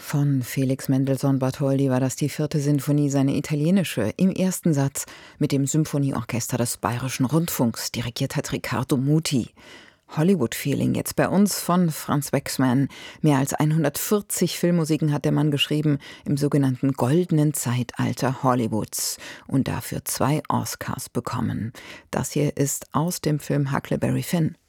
Von Felix Mendelssohn Bartholdy war das die 4. Sinfonie, seine italienische, im ersten Satz mit dem Symphonieorchester des Bayerischen Rundfunks. Dirigiert hat Riccardo Muti. Hollywood-Feeling jetzt bei uns von Franz Waxman. Mehr als 140 Filmmusiken hat der Mann geschrieben im sogenannten goldenen Zeitalter Hollywoods und dafür 2 Oscars bekommen. Das hier ist aus dem Film Huckleberry Finn.